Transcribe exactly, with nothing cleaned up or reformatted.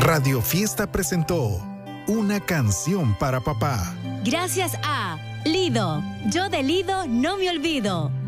Radio Fiesta presentó Una canción para papá. Gracias a Lido. Yo de Lido no me olvido.